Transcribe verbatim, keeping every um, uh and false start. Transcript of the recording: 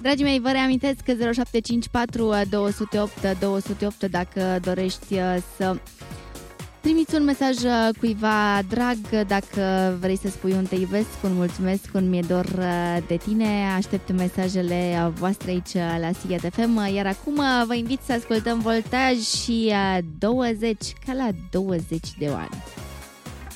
Dragii mei, vă reamintesc că zero șapte cinci patru doi zero opt doi zero opt dacă dorești să trimiți un mesaj cuiva drag, dacă vrei să spui un te iubesc, un mulțumesc, un mi-e dor de tine. Aștept mesajele voastre aici la Sighet F M, iar acum vă invit să ascultăm Voltaj și douăzeci ca la douăzeci de ani.